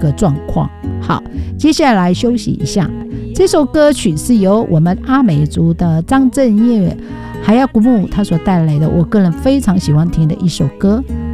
个状况。好，接下来休息一下。这首歌曲是由我们阿美族的张震岳海亚古木他所带来的，我个人非常喜欢听的一首歌，